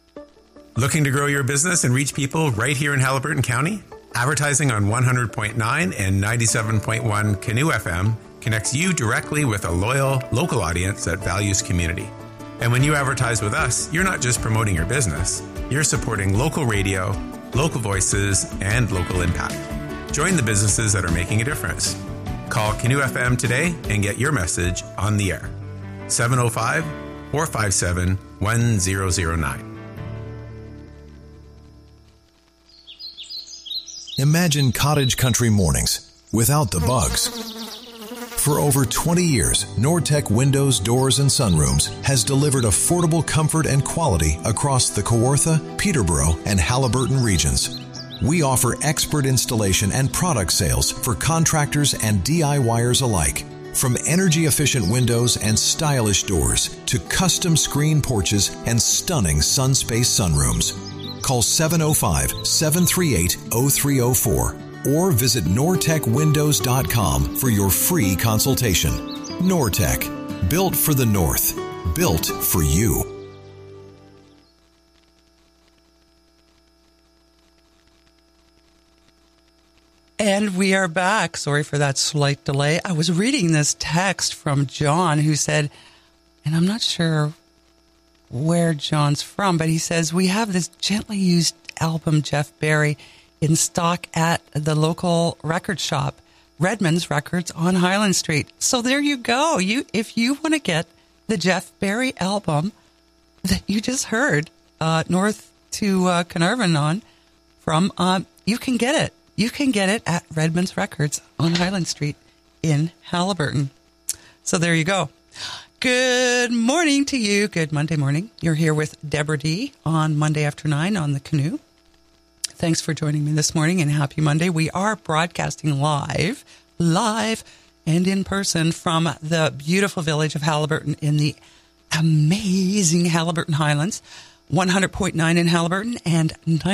Looking to grow your business and reach people right here in Haliburton County? Advertising on 100.9 and 97.1 Canoe FM connects you directly with a loyal, local audience that values community. And when you advertise with us, you're not just promoting your business, you're supporting local radio, local voices, and local impact. Join the businesses that are making a difference. Call Canoe FM today and get your message on the air. 705-457-1009. Imagine cottage country mornings without the bugs. For over 20 years, Nortec Windows, Doors, and Sunrooms has delivered affordable comfort and quality across the Kawartha, Peterborough, and Haliburton regions. We offer expert installation and product sales for contractors and DIYers alike. From energy-efficient windows and stylish doors to custom screen porches and stunning SunSpace sunrooms. Call 705-738-0304 or visit nortecwindows.com for your free consultation. Nortec, built for the North, built for you. And we are back. Sorry for that slight delay. I was reading this text from John who said, and I'm not sure where John's from, but he says, we have this gently used album, Jeff Barry, in stock at the local record shop, Redmond's Records on Highland Street. So there you go. If you want to get the Jeff Barry album that you just heard, north to Carnarvon on from, you can get it. You can get it at Redmond's Records on Highland Street in Haliburton. So there you go. Good morning to you. Good Monday morning. You're here with Deborah D on Monday after 9 on the Canoe. Thanks for joining me this morning and happy Monday. We are broadcasting live and in person from the beautiful village of Haliburton in the amazing Haliburton Highlands. 100.9 in Haliburton and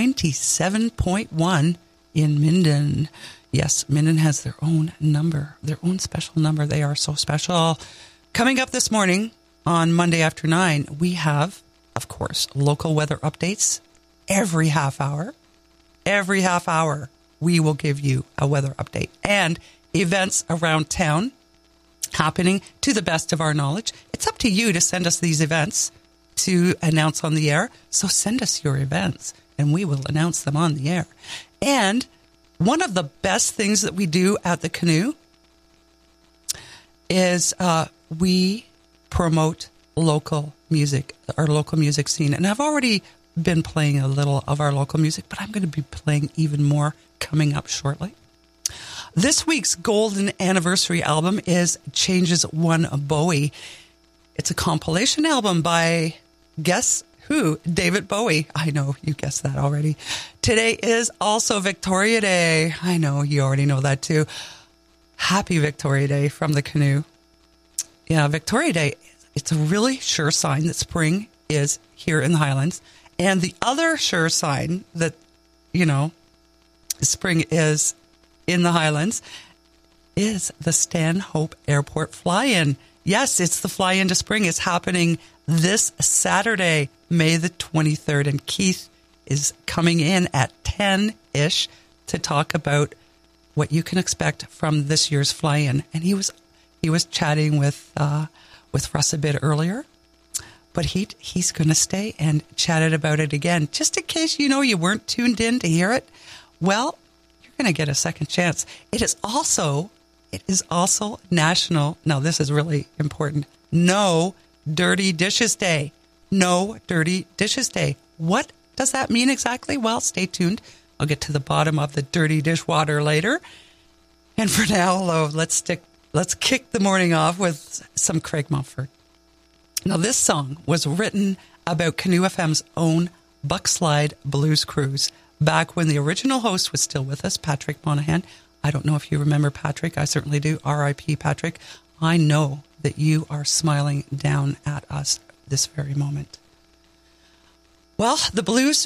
97.1 in Minden. Yes, Minden has their own number, their own special number. They are so special. Coming up this morning on Monday after 9, we have, of course, local weather updates every half hour. Every half hour, we will give you a weather update and events around town happening to the best of our knowledge. It's up to you to send us these events to announce on the air. So send us your events and we will announce them on the air. And one of the best things that we do at the Canoe is we promote local music, our local music scene. And I've already been playing a little of our local music, but I'm going to be playing even more coming up shortly. This week's golden anniversary album is Changes One Bowie. It's a compilation album by, guess who? David Bowie. I know you guessed that already. Today is also Victoria Day. I know you already know that too. Happy Victoria Day from the Canoe. Yeah, Victoria Day, it's a really sure sign that spring is here in the Highlands. And the other sure sign that, spring is in the Highlands is the Stanhope Airport fly-in. Yes, it's the fly-in to spring. It's happening this Saturday, May the 23rd. And Keith is coming in at 10-ish to talk about what you can expect from this year's fly-in. And he was chatting with Russ a bit earlier, but he's going to stay and chat about it again, just in case you weren't tuned in to hear it. Well, you're going to get a second chance. It is also National. Now this is really important. No Dirty Dishes Day. No Dirty Dishes Day. What does that mean exactly? Well, stay tuned. I'll get to the bottom of the dirty dishwater later. And for now, let's kick the morning off with some Craig Mumford. Now, this song was written about Canoe FM's own Buckslide Blues Cruise back when the original host was still with us, Patrick Monahan. I don't know if you remember Patrick. I certainly do. R.I.P. Patrick. I know that you are smiling down at us this very moment. Well, the blues